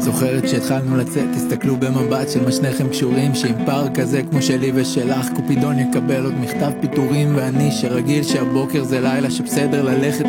זוכרת שהתחלנו לצאת, תסתכלו במבט של מה שניכם קשורים, שעם פער כזה כמו שלי ושלך קופידון יקבל עוד מכתב פיטורים, ואני שרגיל שהבוקר זה לילה שבסדר ללכת